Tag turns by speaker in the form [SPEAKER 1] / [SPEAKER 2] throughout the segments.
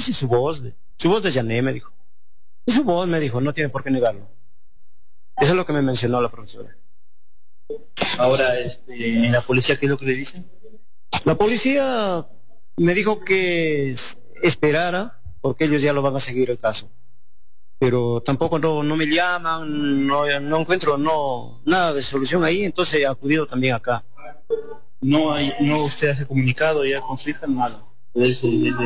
[SPEAKER 1] esa es su voz. Su voz de Janet, me dijo. Y su voz, me dijo, no tiene por qué negarlo. Eso es lo que me mencionó la profesora.
[SPEAKER 2] Ahora, ¿la policía qué es lo que le dice?
[SPEAKER 1] La policía me dijo que esperara, porque ellos ya lo van a seguir el caso. Pero tampoco no me llaman, no encuentro nada de solución ahí, entonces he acudido también acá.
[SPEAKER 2] ¿No usted se ha comunicado ya con su hija? Nada. Desde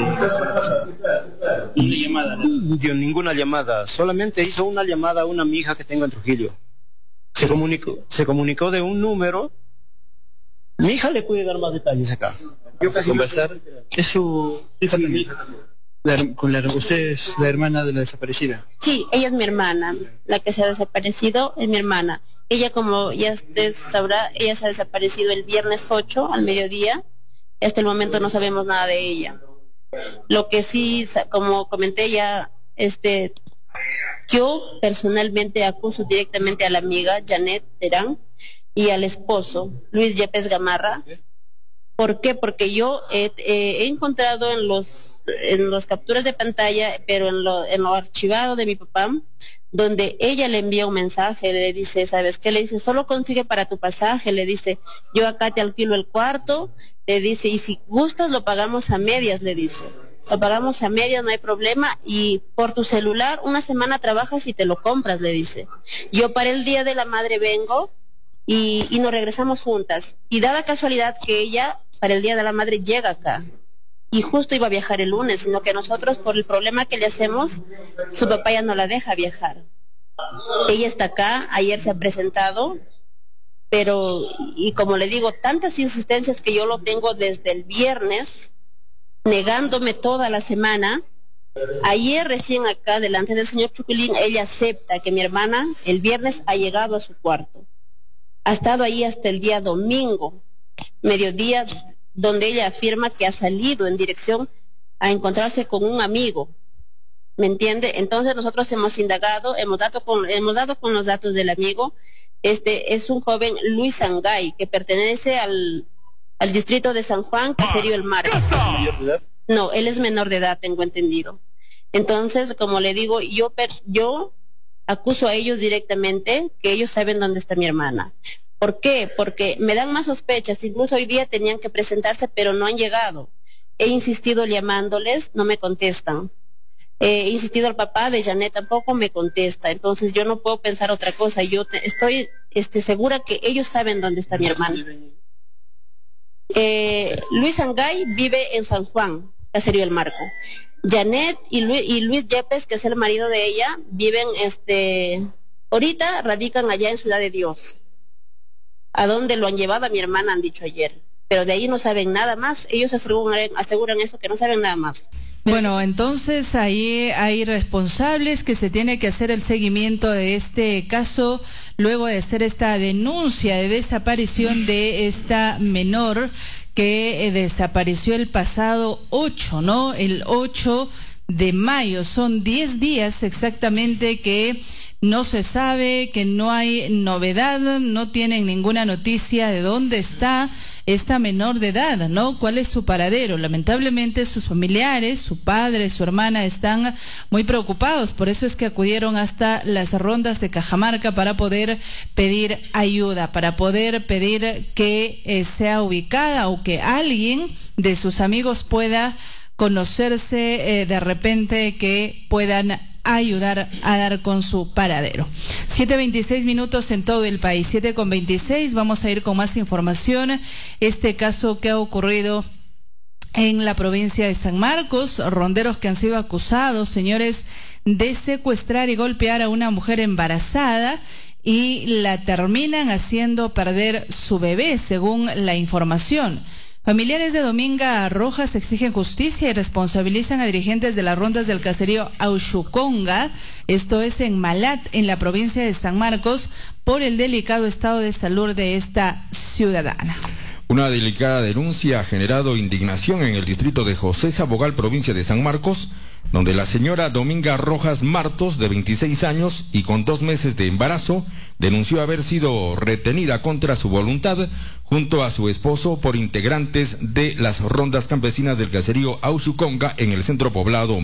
[SPEAKER 2] una llamada, ¿no?
[SPEAKER 1] No dio ninguna llamada, solamente hizo una llamada a una amiga que tengo en Trujillo. Se comunicó de un número. Mi hija le puede dar más detalles acá.
[SPEAKER 2] Yo casi conversar. Es su hija también. ¿Usted es la hermana de la desaparecida?
[SPEAKER 3] Sí, ella es mi hermana. La que se ha desaparecido es mi hermana. Ella, como ya usted sabrá, ella se ha desaparecido el viernes 8 al mediodía. Hasta el momento no sabemos nada de ella. Lo que sí, como comenté ya, yo personalmente acuso directamente a la amiga Janet Terán y al esposo Luis Yepes Gamarra. ¿Por qué? Porque yo he encontrado en los capturas de pantalla, pero en lo archivado de mi papá, donde ella le envía un mensaje, le dice, ¿sabes qué? Le dice, solo consigue para tu pasaje, le dice, yo acá te alquilo el cuarto, le dice, y si gustas lo pagamos a medias, le dice. Lo pagamos a medias, no hay problema, y por tu celular una semana trabajas y te lo compras, le dice. Yo para el Día de la Madre vengo y nos regresamos juntas. Y dada casualidad que ella para el Día de la Madre llega acá. Y justo iba a viajar el lunes, sino que nosotros, por el problema que le hacemos, su papá ya no la deja viajar. Ella está acá, ayer se ha presentado, pero, y como le digo, tantas insistencias que yo lo tengo desde el viernes, negándome toda la semana. Ayer recién acá, delante del señor Chuculín, ella acepta que mi hermana el viernes ha llegado a su cuarto. Ha estado ahí hasta el día domingo, mediodía, donde ella afirma que ha salido en dirección a encontrarse con un amigo. ¿Me entiende? Entonces nosotros hemos indagado, hemos dado con los datos del amigo. Es un joven Luis Sangay, que pertenece al distrito de San Juan, Caserío El Mar.
[SPEAKER 2] ¿Mayor de edad?
[SPEAKER 3] No, él es menor de edad, tengo entendido. Entonces, como le digo, yo acuso a ellos directamente que ellos saben dónde está mi hermana. ¿Por qué? Porque me dan más sospechas. Incluso hoy día tenían que presentarse, pero no han llegado. He insistido llamándoles, no me contestan. He insistido al papá de Janet, tampoco me contesta. Entonces yo no puedo pensar otra cosa. Yo estoy segura que ellos saben dónde está mi hermana. Luis Sangay vive en San Juan, Caserío El Marco. Janet y Luis Yepes, que es el marido de ella, viven, ahorita radican allá en Ciudad de Dios. ¿A dónde lo han llevado a mi hermana? Han dicho ayer. Pero de ahí no saben nada más. Ellos aseguran eso, que no saben nada más.
[SPEAKER 4] Bueno, entonces ahí hay responsables que se tiene que hacer el seguimiento de este caso luego de hacer esta denuncia de desaparición de esta menor que desapareció el pasado 8, ¿no? El 8 de mayo. Son 10 días exactamente que no se sabe, que no hay novedad, no tienen ninguna noticia de dónde está esta menor de edad, ¿no? ¿Cuál es su paradero? Lamentablemente sus familiares, su padre, su hermana están muy preocupados, por eso es que acudieron hasta las rondas de Cajamarca para poder pedir ayuda, para poder pedir que sea ubicada o que alguien de sus amigos pueda conocerse de repente, que puedan ayudar a dar con su paradero. 7:26 minutos en todo el país, 7:26, vamos a ir con más información. Este caso que ha ocurrido en la provincia de San Marcos, ronderos que han sido acusados, señores, de secuestrar y golpear a una mujer embarazada y la terminan haciendo perder su bebé, según la información. Familiares de Dominga Rojas exigen justicia y responsabilizan a dirigentes de las rondas del caserío Auchuconga, esto es en Malat, en la provincia de San Marcos, por el delicado estado de salud de esta ciudadana.
[SPEAKER 5] Una delicada denuncia ha generado indignación en el distrito de José Sabogal, provincia de San Marcos, donde la señora Dominga Rojas Martos, de 26 años y con 2 meses de embarazo, denunció haber sido retenida contra su voluntad junto a su esposo por integrantes de las rondas campesinas del caserío Auchuconga en el centro poblado